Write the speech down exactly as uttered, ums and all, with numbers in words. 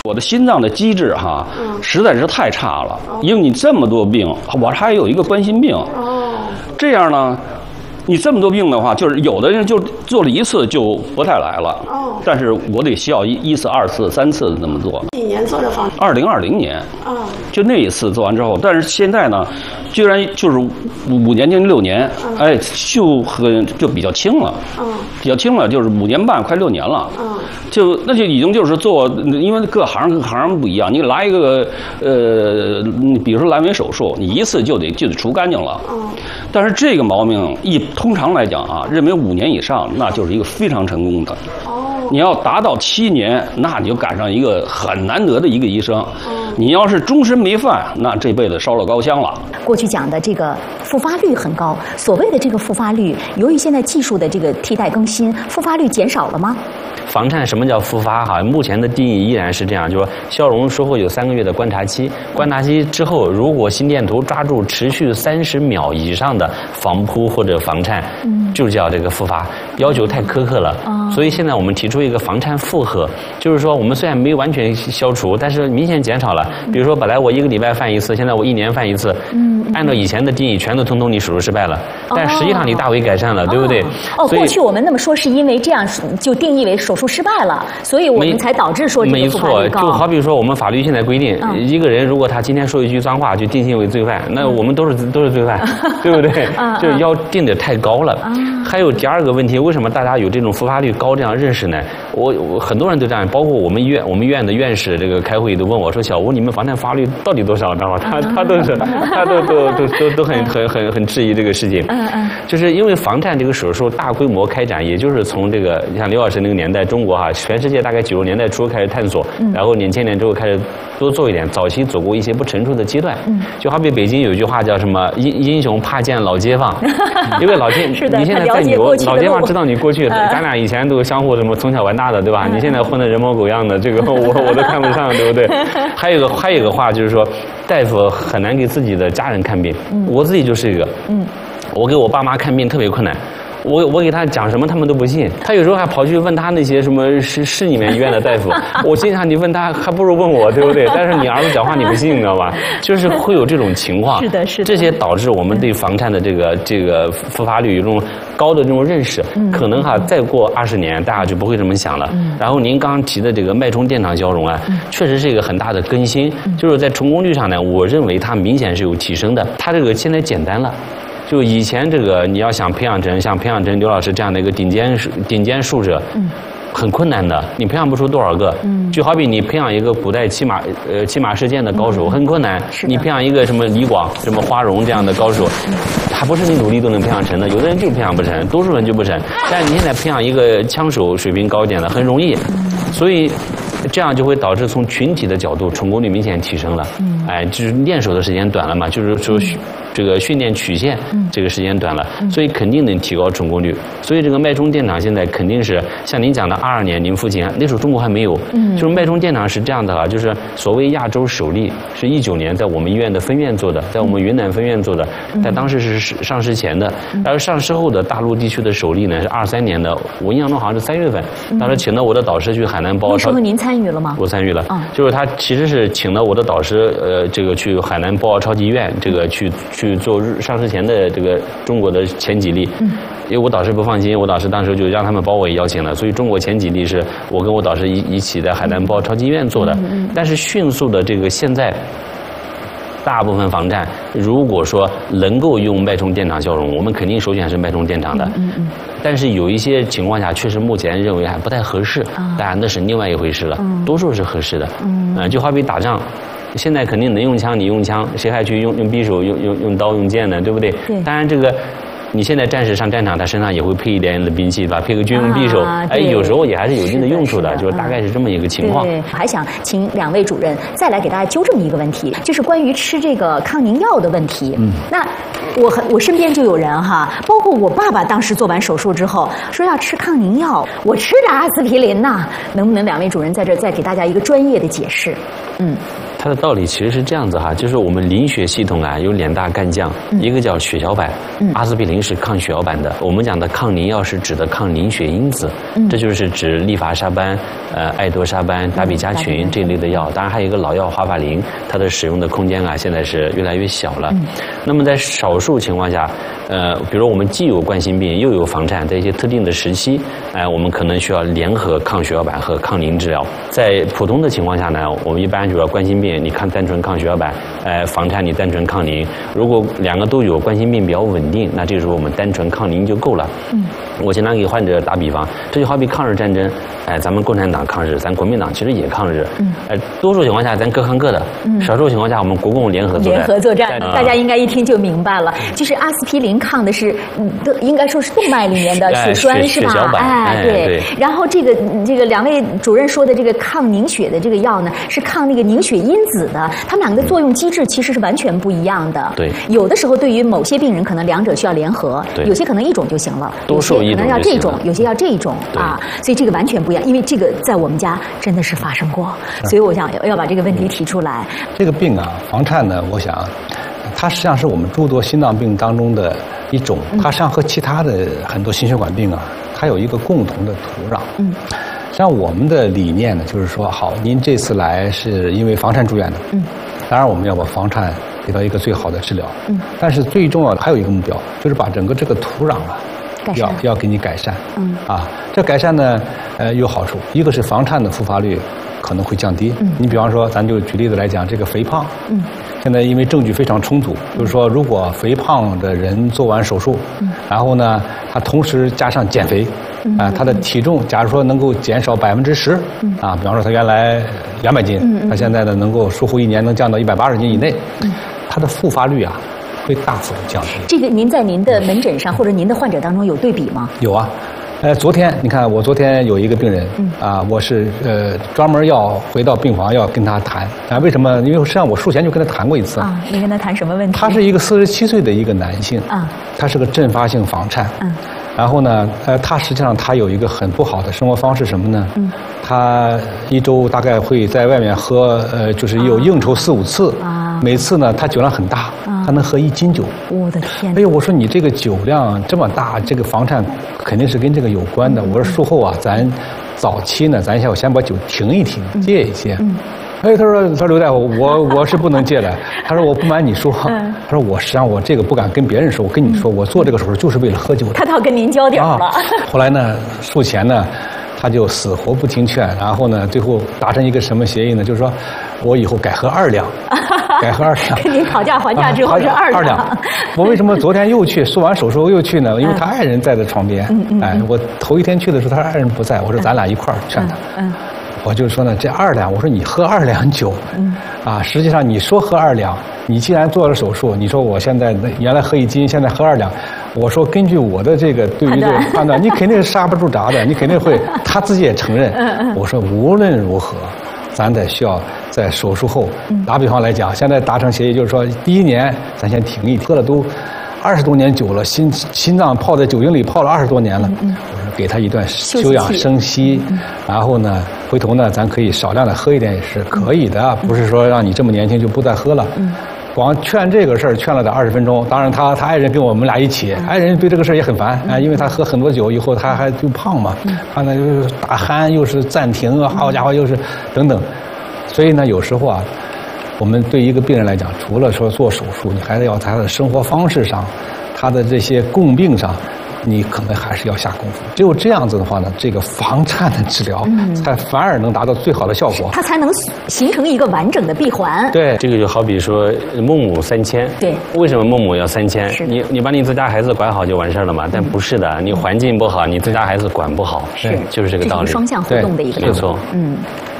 我的心脏的机制哈，嗯、实在是太差了，哦、因为你这么多病，我还有一个冠心病，哦，这样呢。你这么多病的话，就是有的人就做了一次就不太来了。哦。但是我得需要一一次、二次、三次这么做。 几年做的方？ 二零二零年。哦。就那一次做完之后，但是现在呢，居然就是五年定六年，嗯、哎，就很就比较轻了。嗯。比较轻了，就是五年半，快六年了。嗯。就那就已经就是做，因为各行各行不一样，你来一个呃，比如说阑尾手术，你一次就得就得除干净了。嗯。但是这个毛病一通常来讲啊，认为五年以上那就是一个非常成功的。哦。你要达到七年，那你就赶上一个很难得的一个医生。嗯。你要是终身没犯，那这辈子烧了高香了。 过去讲的这个复发率很高，所谓的这个复发率，由于现在技术的这个替代更新，复发率减少了吗？ 房颤什么叫复发？哈，目前的定义依然是这样，就是说消融术后有三个月的观察期，观察期之后，如果心电图抓住持续三十秒以上的房扑或者房颤，嗯，就叫这个复发，要求太苛刻了。嗯，所以现在我们提出一个房颤负荷，就是说我们虽然没完全消除，但是明显减少了。比如说本来我一个礼拜犯一次，现在我一年犯一次，嗯，按照以前的定义，全都通通你手术失败了，但实际上你大为改善了，对不对？ 哦，过去我们那么说是因为这样就定义为手术失败了，所以我们才导致说这个复发率高。 没错，就好比说我们法律现在规定，嗯、一个人如果他今天说一句脏话就定性为罪犯，那我们都是都是罪犯，对不对？嗯、就是要定的太高了。嗯、还有第二个问题，为什么大家有这种复发率高这样认识呢？我我很多人都这样，包括我们医院我们院的院士这个开会都问我说：“小吴，你们房颤复发率到底多少？”知道吗？他他都是他都都都都都很很很很质疑这个事情。嗯嗯。就是因为房颤这个手术大规模开展，也就是从这个像刘老师那个年代，中国哈，全世界大概九十年代初开始探索，嗯、然后两千年之后开始多做一点，早期走过一些不成熟的阶段。嗯、就好比北京有一句话叫什么“英英雄怕见老街坊”，因为老街你现在在牛，老街坊知道你过去，咱俩以前都相互什么从小玩大的，对吧？嗯、你现在混得人模狗样的，这个我我都看不上，对不对？还有一个还有一个话就是说，大夫很难给自己的家人看病，嗯、我自己就是一个，嗯、我给我爸妈看病特别困难。我我给他讲什么他们都不信，他有时候还跑去问他那些什么市市里面医院的大夫，我心想你问他还不如问我，对不对？但是你儿子讲话你不信，你知道吧？就是会有这种情况， 是的，是的， 这些导致我们对房颤的这个这个复发率有这种高的这种认识，嗯、可能哈再过二十年大家就不会这么想了。嗯、然后您刚刚提的这个脉冲电场消融啊，嗯、确实是一个很大的更新，嗯、就是在成功率上呢，我认为它明显是有提升的，它这个现在简单了。就以前这个你要想培养成像培养成刘老师这样的一个顶尖顶尖术者，嗯，很困难的，你培养不出多少个。嗯，就好比你培养一个古代骑马呃骑马射箭的高手，嗯、很困难。你培养一个什么李广、什么花荣这样的高手，他不是你努力都能培养成的。有的人就培养不成，多数人就不成。但是你现在培养一个枪手水平高一点的很容易，所以这样就会导致从群体的角度成功率明显提升了。嗯，哎，就是练手的时间短了嘛，就是说。这个训练曲线，这个时间短了，嗯、所以肯定能提高成功率。所以这个脉冲电场现在肯定是像您讲的二二年您父亲那时候中国还没有，嗯、就是脉冲电场是这样的啊，就是所谓亚洲首例，是一九年在我们医院的分院做的，在我们云南分院做的，在当时是上市前的，而上市后的大陆地区的首例呢是二三年的，我印象中好像是三月份，当时请了我的导师去海南报。 那时候您参与了吗？ 我参与了，嗯、就是他其实是请了我的导师，呃，这个去海南报超级医院，这个去。去做上市前的这个中国的前几例，嗯、因为我导师不放心，我导师当时就让他们把我也邀请了，所以中国前几例是我跟我导师一一起在海南报超级医院做的，嗯嗯、但是迅速的这个现在。大部分房颤，如果说能够用脉冲电场消融，我们肯定首选是脉冲电场的。嗯嗯。但是有一些情况下，确实目前认为还不太合适，当然那是另外一回事了。嗯。多数是合适的。嗯。呃，就好比打仗，现在肯定能用枪，你用枪，谁还去用用匕首、用用用刀、用剑呢？对不对？对。当然这个。你现在战士上战场，他身上也会配一点冷兵器，吧？配个军用匕首，啊、哎，有时候也还是有一定的用处的，是的就是大概是这么一个情况。 对，还想请两位主任再来给大家纠正一个问题，就是关于吃这个抗凝药的问题。嗯，那我很我身边就有人哈，包括我爸爸当时做完手术之后说要吃抗凝药，我吃着阿司匹林呐，能不能两位主任在这再给大家一个专业的解释？嗯。 它的道理其实是这样子哈，就是我们凝血系统啊有两大干将，嗯、一个叫血小板，嗯、阿司匹林是抗血小板的，我们讲的抗凝药是指的抗凝血因子，嗯、这就是指利伐沙班、呃爱多沙班、达比加群这一类的药。当然还有一个老药华法林，它的使用的空间啊现在是越来越小了。嗯、那么在少数情况下，呃，比如我们既有冠心病又有房颤，在一些特定的时期，哎、呃，我们可能需要联合抗血小板和抗凝治疗。在普通的情况下呢，我们一般就说冠心病，你看单纯抗血小板，呃，房颤你单纯抗凝。如果两个都有，冠心病比较稳定，那这个时候我们单纯抗凝就够了。嗯，我经常给患者打比方，这就好比抗日战争，哎、呃，咱们共产党抗日，咱国民党其实也抗日。嗯，呃，多数情况下咱各抗各的，嗯，少数情况下我们国共联合作战。 联合作战，呃、大家应该一听就明白了，就是阿司匹林抗的是，嗯，应该说是动脉里面的血栓、哎、是吧？ 血小板， 哎，对。对然后这个这个两位主任说的这个抗凝血的这个药呢，是抗那个凝血因子的，它们两个的作用机制其实是完全不一样的。 对， 有的时候对于某些病人，可能两者需要联合，有些可能一种就行了， 多数一种可能要这种，有些要这种啊，所以这个完全不一样。因为这个在我们家真的是发生过，所以我想要把这个问题提出来。 这个病啊，房颤呢，我想它实际上是我们诸多心脏病当中的一种，它实际上和其他的很多心血管病啊，它有一个共同的土壤。嗯。像我们的理念呢，就是说，好，您这次来是因为房颤住院的，嗯，当然我们要把房颤给到一个最好的治疗，嗯，但是最重要的还有一个目标，就是把整个这个土壤啊，要要给你改善，嗯，啊，这改善呢，呃，有好处，一个是房颤的复发率可能会降低，嗯，你比方说，咱就举例子来讲，这个肥胖，嗯，现在因为证据非常充足，就是说，如果肥胖的人做完手术，嗯，然后呢，他同时加上减肥。啊，他的体重假如说能够减少百分之十，啊，比方说他原来两百斤，他现在呢能够术后一年能降到一百八十斤以内，他的复发率啊会大幅降低。 这个您在您的门诊上或者您的患者当中有对比吗？ 有啊，呃，昨天你看我昨天有一个病人，啊，我是呃专门要回到病房要跟他谈啊，为什么？因为实际上我术前就跟他谈过一次啊。你跟他谈什么问题？ 他是一个四十七岁的一个男性啊，他是个阵发性房颤。嗯。然后呢，呃，他实际上他有一个很不好的生活方式，什么呢？嗯，他一周大概会在外面喝，呃，就是有应酬四五次，啊，每次呢他酒量很大，啊，他能喝一斤酒。 我的天！ 哎呦，我说你这个酒量这么大，这个房颤肯定是跟这个有关的。嗯，我说术后啊，咱早期呢，咱先先把酒停一停，嗯，戒一戒。嗯。哎，他说，他说刘大夫，我我是不能戒的。他说我不瞒你说，嗯，他说我实际上我这个不敢跟别人说，我跟你说，我做这个手术就是为了喝酒的。 他倒跟您交底了。啊， 后来呢，术前呢，他就死活不听劝，然后呢，最后达成一个什么协议呢？就是说我以后改喝二两，改喝二两。 跟您讨价还价之后是二两。二两。 我为什么昨天又去做完手术又去呢？因为他爱人在的床边。嗯嗯。哎，我头一天去的时候，他爱人不在，我说咱俩一块儿劝他。嗯。我就说呢，这二两，我说你喝二两酒，嗯，啊，实际上你说喝二两，你既然做了手术，你说我现在原来喝一斤，现在喝二两，我说根据我的这个对于这个判断，你肯定是刹不住闸的，你肯定会，他自己也承认。我说无论如何，咱得需要在手术后，打比方来讲，现在达成协议就是说，第一年咱先停一停，喝了都二十多年酒了，心心脏泡在酒精里泡了二十多年了。嗯，我说给他一段休养生息，嗯，然后呢，回头呢，咱可以少量的喝一点也是可以的，嗯，不是说让你这么年轻就不再喝了。嗯，光劝这个事儿劝了得二十分钟，当然他他爱人跟我们俩一起，嗯，爱人对这个事儿也很烦，哎，因为他喝很多酒以后他还就胖嘛，嗯，他呢又是打鼾又是暂停啊，好家伙又是等等，所以呢有时候啊。我们对一个病人来讲，除了说做手术，你还得要他的生活方式上，他的这些共病上，你可能还是要下功夫。只有这样子的话呢，这个房颤的治疗才反而能达到最好的效果， 它才能形成一个完整的闭环。 对， 这个就好比说孟母三迁。 对， 为什么孟母要三迁？你你把你自家孩子管好就完事儿了嘛？但不是的，你环境不好，你自家孩子管不好， 是， 就是这个道理。 这是双向互动的一个道理。 没错， 嗯。